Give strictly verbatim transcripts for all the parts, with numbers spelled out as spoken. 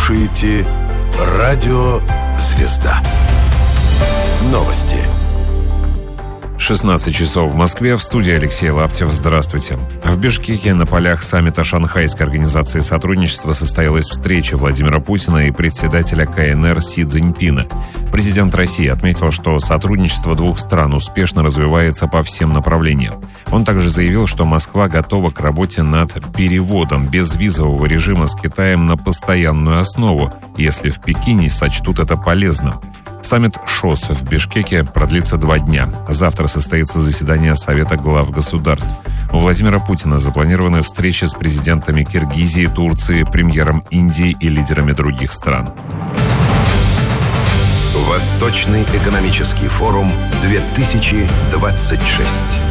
слушаете Радио «Звезда». Новости. шестнадцать часов в Москве. В студии Алексей Лаптев. Здравствуйте. В Бишкеке на полях саммита Шанхайской организации сотрудничества состоялась встреча Владимира Путина и председателя ка эн эр Си Цзиньпина. Президент России отметил, что сотрудничество двух стран успешно развивается по всем направлениям. Он также заявил, что Москва готова к работе над переводом безвизового режима с Китаем на постоянную основу, если в Пекине сочтут это полезным. Саммит ШОС в Бишкеке продлится два дня. Завтра состоится заседание Совета глав государств. У Владимира Путина запланированы встречи с президентами Киргизии, Турции, премьером Индии и лидерами других стран. Восточный экономический форум две тысячи двадцать шесть.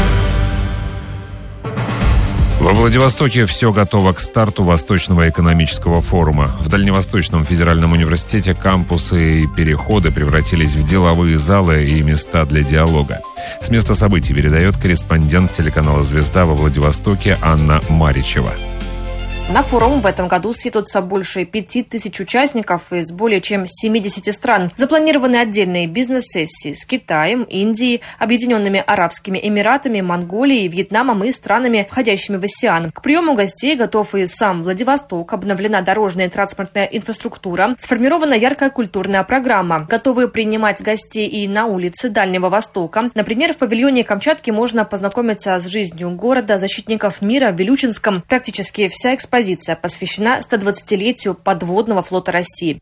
Во Владивостоке все готово к старту Восточного экономического форума. В Дальневосточном федеральном университете кампусы и переходы превратились в деловые залы и места для диалога. С места событий передает корреспондент телеканала «Звезда» во Владивостоке Анна Маричева. На форум в этом году съедутся больше пяти тысяч участников из более чем семидесяти стран. Запланированы отдельные бизнес-сессии с Китаем, Индией, Объединенными Арабскими Эмиратами, Монголией, Вьетнамом и странами, входящими в АСЕАН. К приему гостей готов и сам Владивосток. Обновлена дорожная и транспортная инфраструктура. Сформирована яркая культурная программа. Готовы принимать гостей и на улице Дальнего Востока. Например, в павильоне Камчатки можно познакомиться с жизнью города, защитников мира в Вилючинском. Практически вся экспозиция Экспозиция посвящена стодвадцатилетию подводного флота России.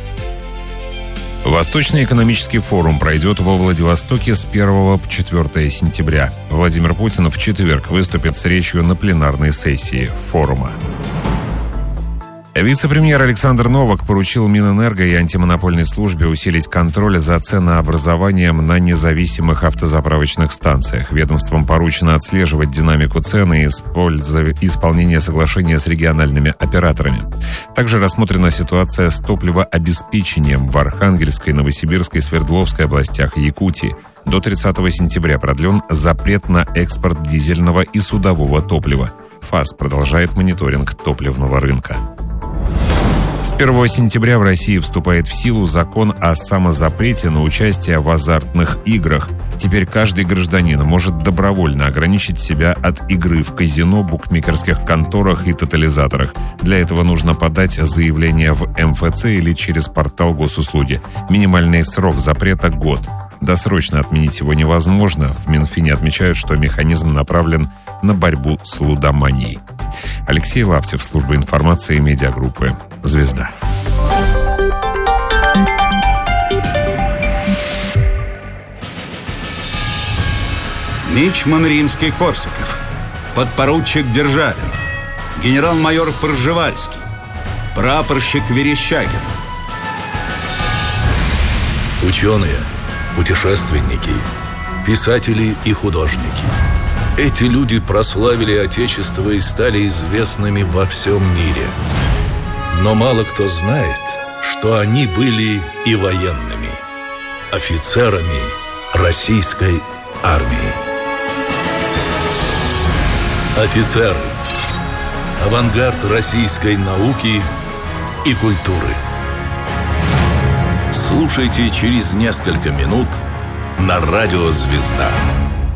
Восточный экономический форум пройдет во Владивостоке с первого по четвёртое сентября. Владимир Путин в четверг выступит с речью на пленарной сессии форума. Вице-премьер Александр Новак поручил Минэнерго и антимонопольной службе усилить контроль за ценообразованием на независимых автозаправочных станциях. Ведомствам поручено отслеживать динамику цен и исполнение соглашения с региональными операторами. Также рассмотрена ситуация с топливообеспечением в Архангельской, Новосибирской, Свердловской областях и Якутии. До тридцатого сентября продлен запрет на экспорт дизельного и судового топлива. ФАС продолжает мониторинг топливного рынка. С первого сентября в России вступает в силу закон о самозапрете на участие в азартных играх. Теперь каждый гражданин может добровольно ограничить себя от игры в казино, букмекерских конторах и тотализаторах. Для этого нужно подать заявление в эм эф цэ или через портал госуслуги. Минимальный срок запрета – год. Досрочно отменить его невозможно. В Минфине отмечают, что механизм направлен на борьбу с лудоманией. Алексей Лаптев, служба информации медиагруппы «Звезда». Мичман Римский-Корсаков, подпоручик Державин, генерал-майор Пржевальский, прапорщик Верещагин. Ученые, путешественники, писатели и художники. Эти люди прославили Отечество и стали известными во всем мире. Но мало кто знает, что они были и военными, офицерами российской армии. Офицеры – авангард российской науки и культуры. Слушайте через несколько минут на радио «Звезда».